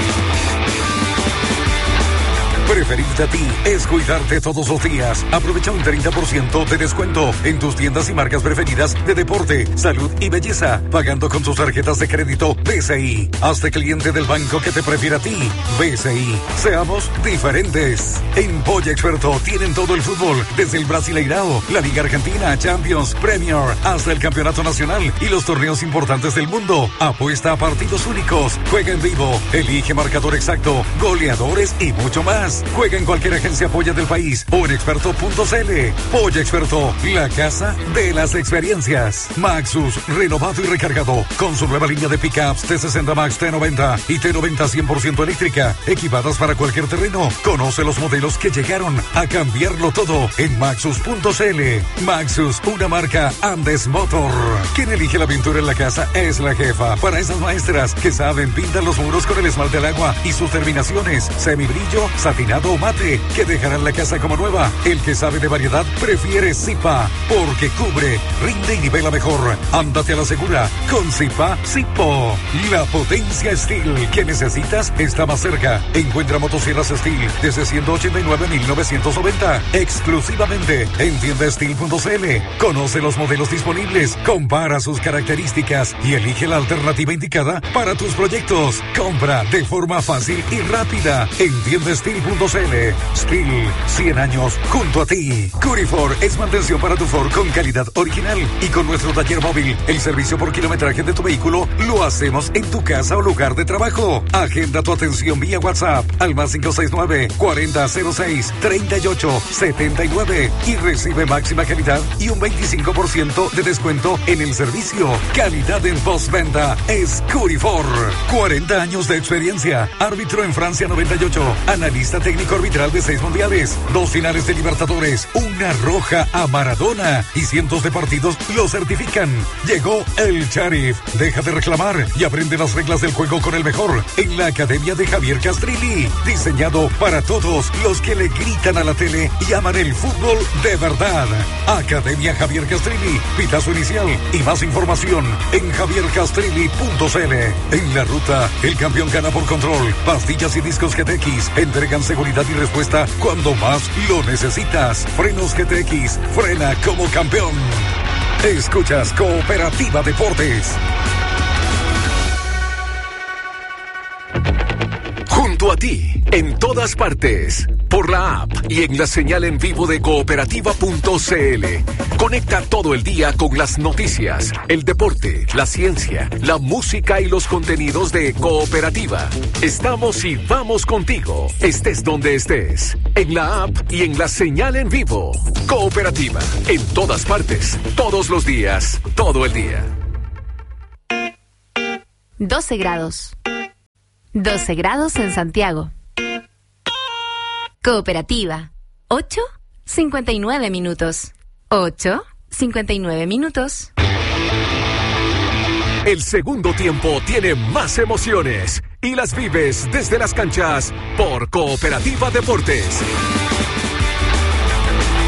Preferirte a ti es cuidarte todos los días. Aprovecha un treinta por ciento de descuento en tus tiendas y marcas preferidas de deporte, salud y belleza, pagando con tus tarjetas de crédito B C I. Hazte cliente del banco que te prefiere a ti. B C I. Seamos diferentes. En Polla Experto tienen todo el fútbol, desde el Brasileirao, la Liga Argentina, Champions, Premier, hasta el Campeonato Nacional y los torneos importantes del mundo. Apuesta a partidos únicos, juega en vivo, elige marcador exacto, goleadores y mucho más. Juega en cualquier agencia Polla del país o en experto punto c l. Polla Experto, la casa de las experiencias. Maxus, renovado y recargado, con su nueva línea de pickups T sesenta Max, T noventa y T noventa cien por ciento eléctrica, equipadas para cualquier terreno. Conoce los modelos que llegaron a cambiarlo todo en maxus punto c l. Maxus, una marca Andes Motor. Quien elige la pintura en la casa es la jefa. Para esas maestras que saben, pintan los muros con el esmalte al agua y sus terminaciones, semibrillo, satinado o mate, que dejarán la casa como nueva. El que sabe de variedad prefiere Zipa, porque cubre, rinde y nivela mejor. Ándate a la segura con Zipa Zipo. La potencia Steel que necesitas está más cerca. Encuentra motosierras Steel desde ciento ochenta y nueve mil novecientos noventa exclusivamente en tienda steel punto c l. Conoce los modelos disponibles, compara sus características y elige la alternativa indicada para tus proyectos. Compra de forma fácil y rápida en tienda steel punto c l. Steel, cien años junto a ti. Curifor es mantención para tu Ford con calidad original, y con nuestro taller móvil, el servicio por kilometraje de tu vehículo lo hacemos en tu casa o lugar de trabajo. Agenda tu atención vía WhatsApp al más cinco seis nueve, cuarenta cero seis, treinta y ocho setenta y nueve y recibe máxima calidad y un veinticinco por ciento de descuento en el servicio. Calidad en postventa es Curifor. cuarenta años de experiencia. Árbitro en Francia noventa y ocho. Analista técnico arbitral de seis mundiales, dos finales de Libertadores, una roja a Maradona y cientos de partidos lo certifican. Llegó el Sheriff. Deja de reclamar y aprende las reglas del juego con el mejor en la Academia de Javier Castrilli. Diseñado para todos los que le gritan a la tele y aman el fútbol de verdad. Academia Javier Castrilli. Pitazo inicial y más información en javier castrilli punto c l. En la ruta, el campeón gana por control. Pastillas y discos G T X entregan seguridad y respuesta cuando más lo necesitas. Frenos G T X, frena como campeón. Escuchas Cooperativa Deportes. Junto a ti, en todas partes, por la app y en la señal en vivo de cooperativa punto c l. Conecta todo el día con las noticias, el deporte, la ciencia, la música y los contenidos de Cooperativa. Estamos y vamos contigo, estés donde estés, en la app y en la señal en vivo. Cooperativa, en todas partes, todos los días, todo el día. doce grados. doce grados en Santiago. Cooperativa. ocho cincuenta y nueve minutos. ocho cincuenta y nueve minutos. El segundo tiempo tiene más emociones y las vives desde las canchas por Cooperativa Deportes.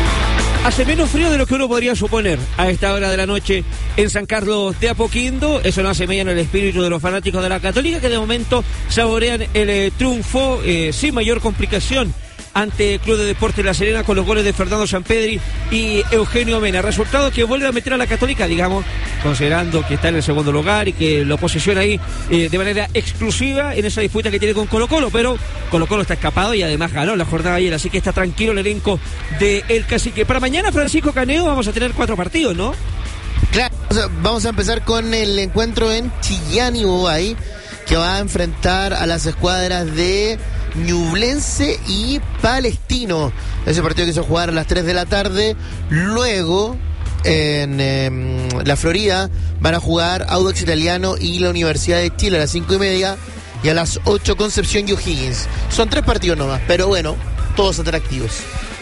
Hace menos frío de lo que uno podría suponer a esta hora de la noche en San Carlos de Apoquindo. Eso no hace mella en el espíritu de los fanáticos de la Católica, que de momento saborean el eh, triunfo eh, sin mayor complicación ante el Club de Deportes La Serena con los goles de Fernando Sampedri y Eugenio Mena. Resultado que vuelve a meter a la Católica, digamos, considerando que está en el segundo lugar y que lo posiciona ahí eh, de manera exclusiva en esa disputa que tiene con Colo Colo, pero Colo Colo está escapado y además ganó la jornada ayer, así que está tranquilo el elenco de El Cacique. Para mañana, Francisco Caneo, vamos a tener cuatro partidos, ¿no? Claro, vamos a empezar con el encuentro en Chillán y Bobay, que va a enfrentar a las escuadras de Ñublense y Palestino. Ese partido que se va a jugar a las tres de la tarde. Luego en eh, la Florida van a jugar Audax Italiano y la Universidad de Chile a las cinco y media, y a las ocho Concepción y O'Higgins. Son tres partidos nomás, pero bueno, todos atractivos.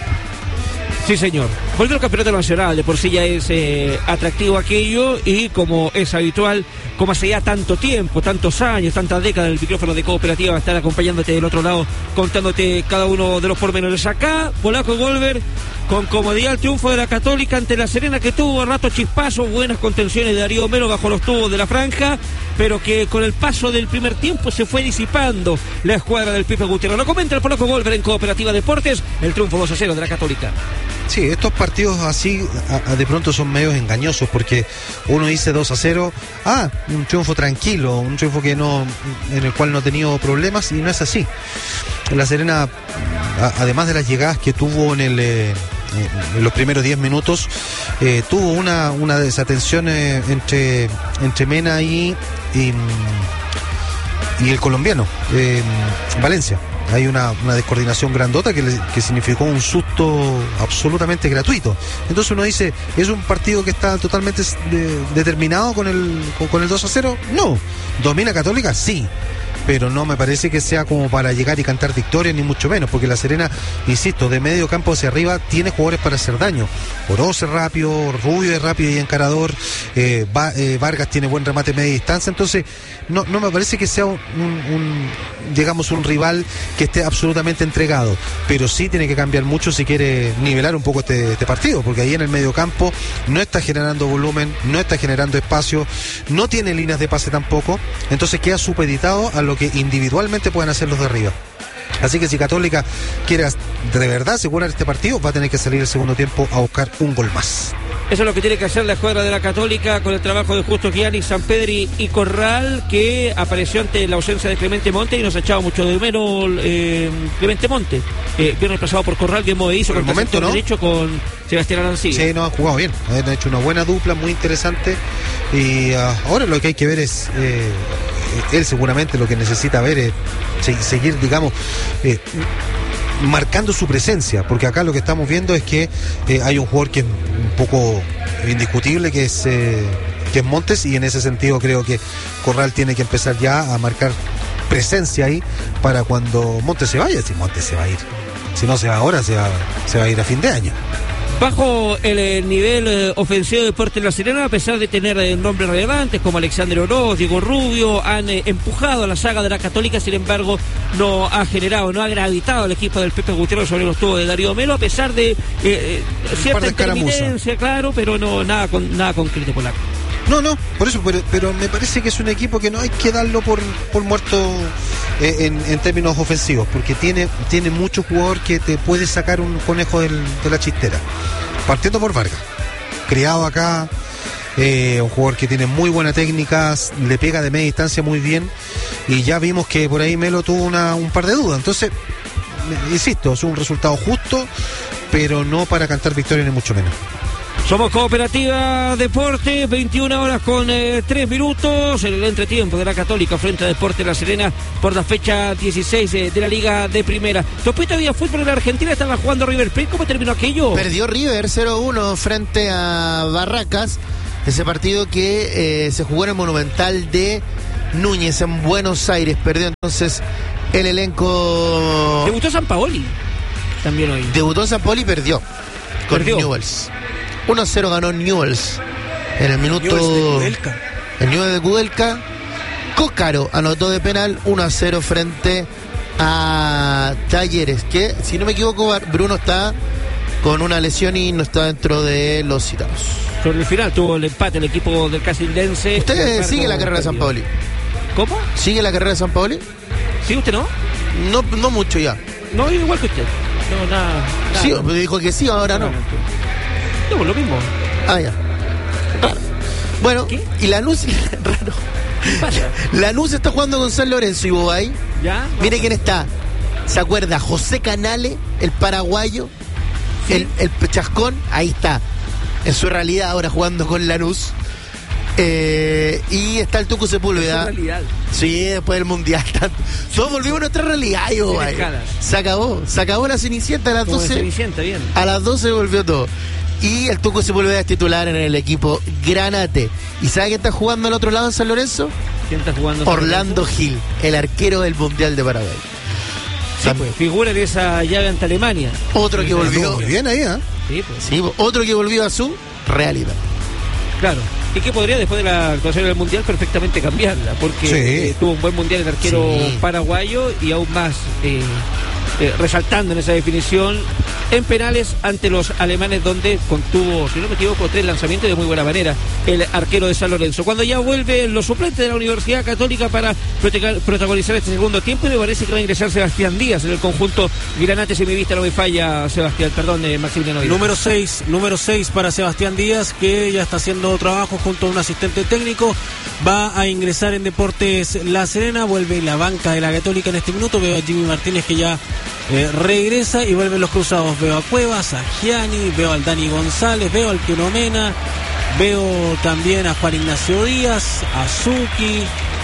Sí, señor. Vuelve al campeonato nacional, de por sí ya es eh, atractivo aquello, y como es habitual, como hace ya tanto tiempo, tantos años, tantas décadas, el micrófono de Cooperativa va a estar acompañándote del otro lado, contándote cada uno de los pormenores. Acá, Polaco y Wolver, con comodidad el triunfo de la Católica ante La Serena, que tuvo a rato chispazos, buenas contenciones de Darío Melo bajo los tubos de la franja, pero que con el paso del primer tiempo se fue disipando la escuadra del Pipe Gutiérrez. Lo comenta el Polaco Wolver en Cooperativa Deportes, el triunfo dos a cero de la Católica. Sí, estos partidos así a, a de pronto son medios engañosos, porque uno dice dos a cero, ah, un triunfo tranquilo, un triunfo que no, en el cual no ha tenido problemas, y no es así. La Serena, a, además de las llegadas que tuvo en el eh, en los primeros diez minutos, eh, tuvo una, una desatención eh, entre, entre Mena y, y, y el colombiano, eh, Valencia. Hay una, una descoordinación grandota que, le, que significó un susto absolutamente gratuito. Entonces uno dice, ¿es un partido que está totalmente de, determinado con el, con, con el dos a cero? No. ¿Domina Católica? Sí. Pero no me parece que sea como para llegar y cantar victoria, ni mucho menos, porque La Serena, insisto, de medio campo hacia arriba tiene jugadores para hacer daño. Oroz es rápido, Rubio es rápido y encarador, eh, Va, eh, Vargas tiene buen remate media distancia, entonces no, no me parece que sea un, un, digamos, un rival que esté absolutamente entregado, pero sí tiene que cambiar mucho si quiere nivelar un poco este, este partido, porque ahí en el medio campo no está generando volumen, no está generando espacio, no tiene líneas de pase tampoco, entonces queda supeditado a lo que individualmente pueden hacer los de arriba. Así que si Católica quiere de verdad asegurar este partido, va a tener que salir el segundo tiempo a buscar un gol más. Eso es lo que tiene que hacer la escuadra de la Católica, con el trabajo de Justo Gianni, Sampedri y Corral, que apareció ante la ausencia de Clemente Monte y nos ha echado mucho de menos eh, Clemente Monte. Eh, viernes pasado por Corral, que hizo por el momento, ¿no? derecho con Sebastián Arancibia. Sí, no, han jugado bien, han hecho una buena dupla, muy interesante, y uh, ahora lo que hay que ver es... Eh, él seguramente lo que necesita ver es seguir, digamos, eh, marcando su presencia, porque acá lo que estamos viendo es que eh, hay un jugador que es un poco indiscutible, que es eh, que es Montes, y en ese sentido creo que Corral tiene que empezar ya a marcar presencia ahí para cuando Montes se vaya. Si Montes se va a ir, si no se va ahora, se va, se va a ir a fin de año. Bajo el, el nivel eh, ofensivo de Deportes La Serena, a pesar de tener eh, nombres relevantes como Alexander Oroz, Diego Rubio, han eh, empujado a la saga de la Católica, sin embargo no ha generado, no ha gravitado el equipo del Pepe Gutiérrez sobre los tubos de Darío Melo, a pesar de eh, eh, cierta intermitencia, claro, pero no nada con nada concreto por la... No, no, por eso, pero, pero me parece que es un equipo que no hay que darlo por, por muerto eh, en, en términos ofensivos, porque tiene, tiene mucho jugador que te puede sacar un conejo del, de la chistera. Partiendo por Vargas, criado acá, eh, un jugador que tiene muy buena técnica, le pega de media distancia muy bien, y ya vimos que por ahí Melo tuvo una, un par de dudas. Entonces, insisto, es un resultado justo, pero no para cantar victoria ni mucho menos. Somos Cooperativa Deportes, veintiuna horas con eh, tres minutos, en el entretiempo de la Católica frente a Deportes La Serena por la fecha dieciséis eh, de la Liga de Primera. Topita había fútbol en la Argentina, estaba jugando River Plate. ¿Cómo terminó aquello? Perdió River cero uno frente a Barracas, ese partido que eh, se jugó en el Monumental de Núñez en Buenos Aires. Perdió entonces el elenco. Debutó Sampaoli también hoy. Debutó Sampaoli y perdió con Perdió. Newell's. uno a cero ganó Newell's en el minuto. El Newell's de Kudelka. Cócaro anotó de penal uno a cero frente a Talleres, que si no me equivoco Bruno está con una lesión y no está dentro de los citados. Sobre el final tuvo el empate el equipo del Casildense. ¿Usted sigue la carrera de San Paoli? ¿Cómo? ¿Sigue la carrera de San Paoli? ¿Sí, usted no? No, no mucho ya. No, igual que usted. No, nada. nada. Sí, dijo que sí, ahora no. No, lo mismo. Ah, ya. Raro. Bueno, ¿Qué? y Lanús, raro. ¿Qué pasa? Lanús está jugando con San Lorenzo y Bobay. ¿Ya? Mire quién está. ¿Se acuerda? José Canale, el paraguayo, ¿Sí? el, el Pechascón, ahí está. En su realidad ahora jugando con Lanús. Eh, y está el Tucu Sepúlveda. Es realidad. Sí, después del Mundial. Todos volvimos a nuestra realidad, yo, Sin bye. escalas. Se acabó. Se acabó la Cenicienta a las Como de doce. Cenicienta, bien. A las doce volvió todo. Y el Tucu Sepúlveda es titular en el equipo Granate. ¿Y sabe quién está jugando al otro lado en San Lorenzo? ¿Quién está jugando? Orlando Gil, el arquero del Mundial de Paraguay. Sí, pues, figura de esa llave ante Alemania. Otro que volvió. Muy bien ahí, ¿eh? Sí, pues. Sí, otro que volvió a su realidad. Claro. Y que podría, después de la actuación del Mundial, perfectamente cambiarla. Porque Sí. eh, tuvo un buen Mundial el arquero Sí. paraguayo y aún más eh, eh, resaltando en esa definición en penales ante los alemanes, donde contuvo, si no me equivoco, tres lanzamientos de muy buena manera el arquero de San Lorenzo. Cuando ya vuelven los suplentes de la Universidad Católica para prote- protagonizar este segundo tiempo, y me parece que va a ingresar Sebastián Díaz en el conjunto Granate, si mi vista no me falla, Sebastián, perdón, eh, Maximiliano Díaz. Número seis, número seis para Sebastián Díaz, que ya está haciendo trabajo junto a un asistente técnico. Va a ingresar en Deportes La Serena, vuelve la banca de la Católica en este minuto. Veo a Jimmy Martínez que ya eh, regresa, y vuelven los cruzados. Veo a Cuevas, a Gianni, veo al Dani González, veo al Quilomena, veo también a Juan Ignacio Díaz, a Zucchi,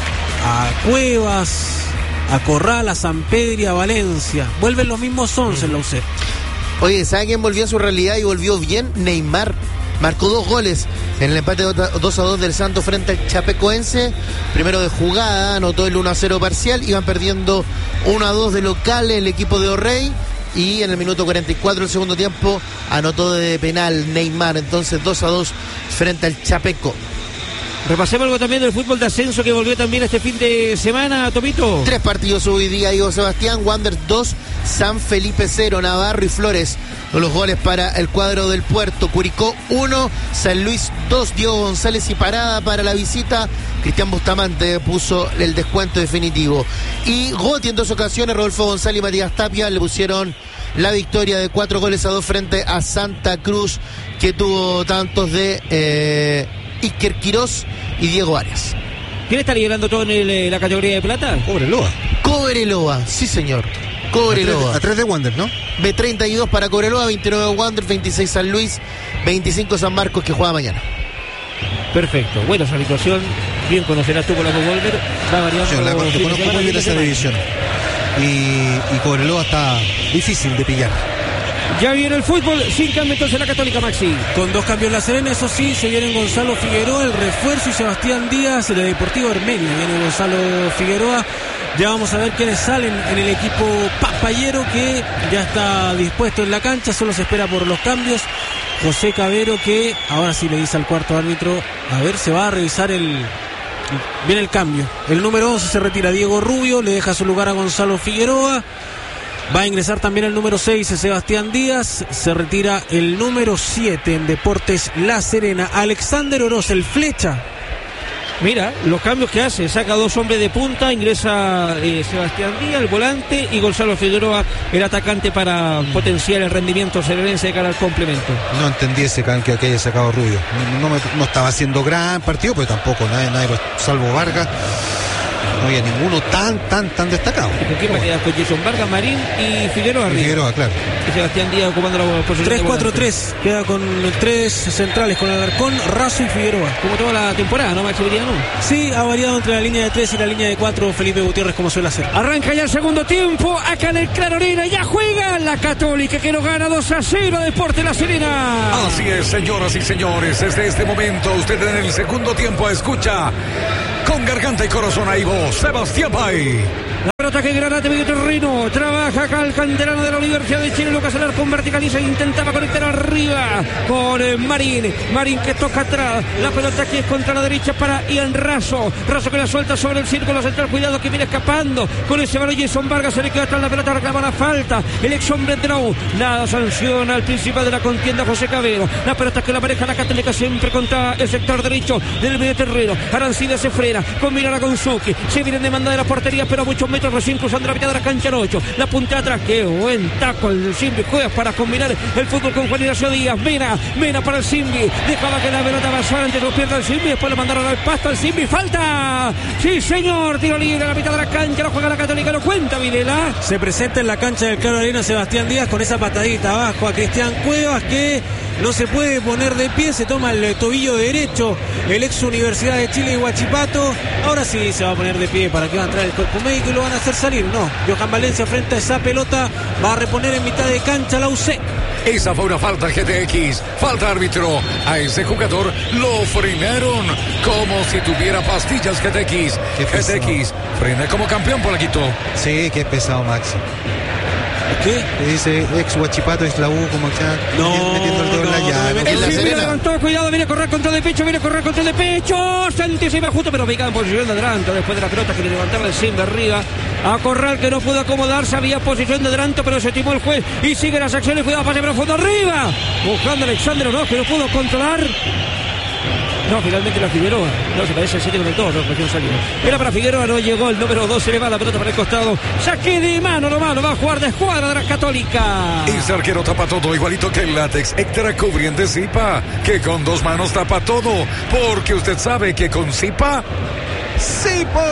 a Cuevas, a Corral, a San Pedro y a Valencia. Vuelven los mismos once en la U C. Oye, ¿sabe quién volvió a su realidad y volvió bien? Neymar. Marcó dos goles en el empate dos a dos del Santos frente al Chapecoense. Primero de jugada, anotó el uno a cero parcial. Iban perdiendo uno a dos de local el equipo de O'Reilly. Y en el minuto cuarenta y cuatro del segundo tiempo anotó de penal Neymar. Entonces dos a dos frente al Chapeco. Repasemos algo también del fútbol de ascenso que volvió también este fin de semana, Tomito. Tres partidos hoy día, Diego Sebastián. Wanderers dos, San Felipe cero, Navarro y Flores. Los goles para el cuadro del Puerto. Curicó uno, San Luis dos, Diego González y parada para la visita. Cristian Bustamante puso el descuento definitivo. Y Goti en dos ocasiones, Rodolfo González y Matías Tapia le pusieron la victoria de cuatro goles a dos frente a Santa Cruz, que tuvo tantos de eh, Iker Quirós y Diego Arias. ¿Quién está liderando todo en el, la categoría de plata? Cobreloa. Cobreloa, sí señor. Cobreloa. A tres de Wander, ¿no? B treinta y dos para Cobreloa, veintinueve Wander, veintiséis San Luis, veinticinco San Marcos, que juega mañana. Perfecto. Bueno, esa situación, bien conocerás tú con la Volver, va variando. Yo, la, yo fin de conozco semana, muy bien fin de esa semana. división. Y, y Cobreloa está difícil de pillar. Ya viene el fútbol, sin cambio entonces la Católica, Maxi. Con dos cambios La Serena, eso sí, se vienen Gonzalo Figueroa, el refuerzo, y Sebastián Díaz, el de Deportivo Armenia. Viene Gonzalo Figueroa. Ya vamos a ver quiénes salen en el equipo papayero, que ya está dispuesto en la cancha, solo se espera por los cambios. José Cabero, que ahora sí le dice al cuarto árbitro, a ver, se va a revisar el... Viene el cambio. El número once se retira Diego Rubio, le deja su lugar a Gonzalo Figueroa. Va a ingresar también el número seis, Sebastián Díaz. Se retira el número siete en Deportes La Serena, Alexander Oroz, el flecha. Mira, los cambios que hace, saca dos hombres de punta, ingresa eh, Sebastián Díaz, el volante, y Gonzalo Figueroa, el atacante, para potenciar el rendimiento serenense de cara al complemento. No entendí ese can que, que haya sacado Rubio. No, no, me- no estaba haciendo gran partido, pero tampoco nadie, nadie lo- salvo Vargas. No había ninguno tan, tan, tan destacado. ¿Y con quién va a quedar? Con Jason Vargas, Marín y Figueroa Y arriba. Figueroa, claro. Y Sebastián Díaz ocupando la posición tres de cuatro volante. tres, queda con tres centrales, con Alarcón, Razo y Figueroa. Como toda la temporada, ¿no, Maximiliano? Sí, ha variado entre la línea de tres y la línea de cuatro Felipe Gutiérrez, como suele hacer. Arranca ya el segundo tiempo, acá en el Claro Arena, ya juega la Católica, que lo gana dos a cero, Deportes La Serena. Así es, señoras y señores, desde este momento usted en el segundo tiempo escucha con garganta y corazón ahí voz, Sebastián Pay. Pelota que Granate medio terreno. Trabaja acá el canterano de la Universidad de Chile. Lucas Alarcón verticaliza e intentaba conectar arriba con eh, Marín. Marín que toca atrás. La pelota que es contra la derecha para Ian Razo. Razo que la suelta sobre el círculo central. Cuidado que viene escapando. Con ese balón Jason Vargas se le queda atrás la pelota. Reclama la falta. El ex hombre de Drau. Nada sanciona al principal de la contienda José Cabero. La pelota que la maneja la Católica siempre contra el sector derecho del medio terreno. Arancibia se frena. Combina con Suki. Se viene en demanda de la portería, pero a muchos metros recién cruzando la mitad de la cancha en ocho. La punta atrás. Qué buen taco el Simbi. Juega para combinar el fútbol con Juan Ignacio Díaz. Mena. Mena para el Simbi. Dejaba que la pelota pasara ante los piernas del Simbi. Después le mandaron al pasto al Simbi. ¡Falta! Sí, señor. Tiro libre a la mitad de la cancha. Lo juega la Católica. Lo cuenta Vilela. Se presenta en la cancha del Claro Arena Sebastián Díaz con esa patadita abajo a Cristian Cuevas que no se puede poner de pie, se toma el tobillo derecho el ex Universidad de Chile y Huachipato. Ahora sí se va a poner de pie para que va a entrar el cuerpo médico y lo van a hacer salir. No, Johan Valencia frente a esa pelota va a reponer en mitad de cancha la U C. Esa fue una falta G T X. Falta árbitro. A ese jugador lo frenaron como si tuviera pastillas G T X. G T X frena como campeón por Polaquito. Sí, qué pesado Maxi. ¿Qué? Que dice ex Huachipato es la U como está no, metiendo el dedo no, en la llave. No, el Simbi levantó, cuidado, viene a correr contra el de pecho, viene a correr contra el de pecho. Santi se iba justo, pero ubicado en posición de adelanto después de la pelota que le levantaba el Simbi arriba. A Corral que no pudo acomodarse, había posición de adelanto, pero se timó el juez y sigue las acciones. Cuidado, pase profundo arriba. Buscando a Alexander Oroz, que no pudo controlar. No, finalmente la Figueroa. No, se parece al siete con el dos, no, no salió. Era para Figueroa, no llegó el número dos, se le va la pelota para el costado. Saque de mano nomás, lo va a jugar de escuadra de la Católica. Ese arquero tapa todo, igualito que el látex Extra Cubriente Zipa, que con dos manos tapa todo, porque usted sabe que con Zipa, ¡Zipo!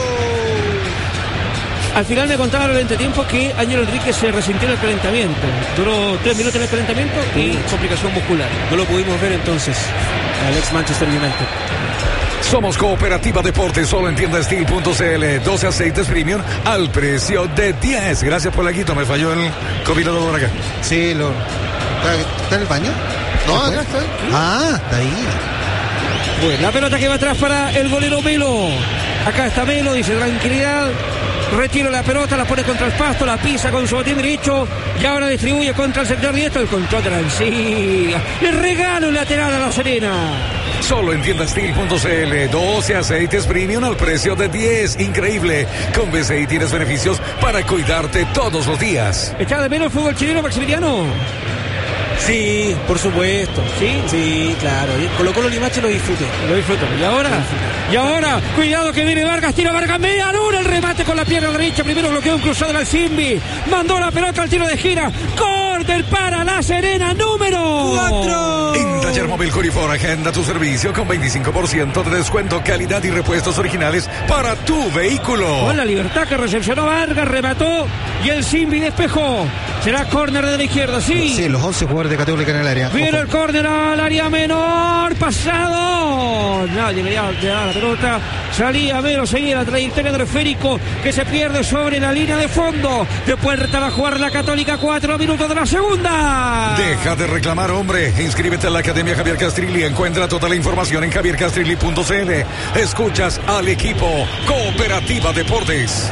Al final me contaron en el entretiempo que Ángel Enrique se resintió en el calentamiento. Duró tres minutos en el calentamiento y complicación muscular. No lo pudimos ver entonces al ex Manchester United. Somos Cooperativa Deportes, solo en tienda steel punto c l. doce aceites premium al precio de diez. Gracias por la guito, me falló el copilador acá. Sí, lo... ¿Está, ¿Está en el baño? No, acá está. Ah, está ahí. Bueno, la pelota que va atrás para el golero Melo. Acá está Melo, dice tranquilidad. Retiro la pelota, la pone contra el pasto, la pisa con su botín derecho y ahora distribuye contra el sector diestro. El control de la Arancibia. Le regalo un lateral a La Serena. Solo en tienda steel punto c l. doce aceites premium al precio de diez. Increíble. Con B C I tienes beneficios para cuidarte todos los días. ¿Echaba de menos el fútbol chileno, Maximiliano? Sí, por supuesto. ¿Sí? Sí, claro. Colo Colo Limache lo disfruté. Lo disfruto. ¿Y ahora? Y ahora, cuidado que viene Vargas, tira Vargas, media luna, el remate con la pierna derecha. Primero bloqueó un cruzado al Simbi. Mandó la pelota al tiro de gira. Córner para La Serena, número cuatro. En Taller Móvil Corifor, agenda tu servicio con veinticinco por ciento de descuento, calidad y repuestos originales para tu vehículo. Con la libertad que recepcionó Vargas, remató y el Simbi despejó. Será córner de la izquierda, sí. Sí, los once jugadores de Católica en el área. Viene Ojo. el córner al área menor, pasado. Nadie le da la pelota. Salía Melo, seguía la trayectoria del esférico que se pierde sobre la línea de fondo. De puerta va a jugar la Católica, cuatro minutos de la segunda. Deja de reclamar, hombre. Inscríbete a la Academia Javier Castrilli. Encuentra toda la información en javier castrilli punto c l. Escuchas al equipo Cooperativa Deportes.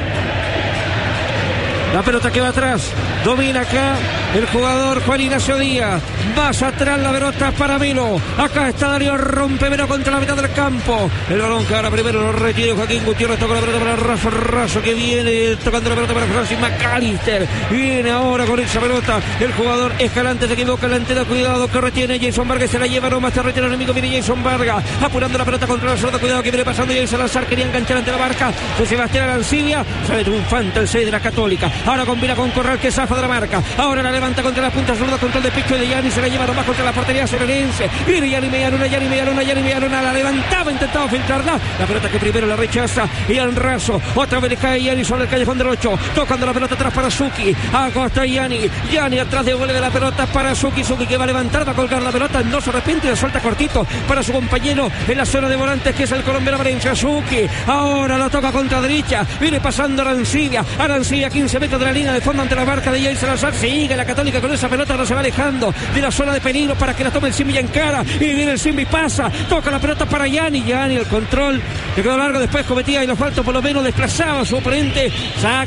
La pelota que va atrás, domina acá el jugador Juan Ignacio Díaz. Más atrás la pelota para Melo. Acá está Darío Rompemelo contra la mitad del campo. El balón que ahora primero lo retira Joaquín Gutiérrez. Toca la pelota para Razo Razo que viene tocando la pelota para Francis McAllister. Viene ahora con esa pelota. El jugador Escalante se equivoca en la entera. Cuidado que retiene Jason Vargas. Se la lleva nomás. Se retira el enemigo. Viene Jason Vargas apurando la pelota contra la zurda. Cuidado que viene pasando. Y el Salazar quería enganchar ante la marca de Sebastián Arancibia. Sale triunfante el seis de la Católica. Ahora combina con Corral que zafa de la marca. Ahora la levanta contra la punta zurda, control de pecho de Yanni. Se la lleva nomás contra la portería serenense. Viene Yanni Medialuna, Yanni Medialuna, Yanni Medialuna. La levantaba, intentaba filtrarla. La pelota que primero la rechaza. Y al raso. Otra vez le cae Yanni sobre el callejón del ocho. Tocando la pelota atrás para Suki. Acosta Yanni. Yanni atrás de vuelve la pelota para Suki. Suki que va a levantar, va a colgar la pelota. No se arrepiente y la suelta cortito para su compañero en la zona de volantes que es el colombiano Valencia. Suki. Ahora la toca contra derecha. Viene pasando Arancibia. Arancibia quince metros de la línea de fondo ante la marca de Jair Salazar. Sigue la Católica con esa pelota, no se va alejando de la zona de peligro para que la tome el Simbi en cara. Y viene el Simbi, pasa, toca la pelota para Yanni. Yanni, el control le quedó largo, después cometía y lo falta, por lo menos desplazaba a su oponente. Saca